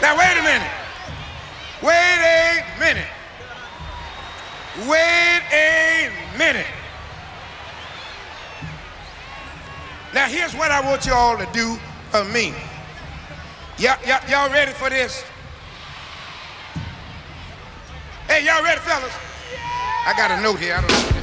Now, wait a minute. Wait a minute. Wait a minute. Now, here's what I want you all to do for me. Y'all ready for this? Hey, y'all ready, fellas? I got a note here. I don't know.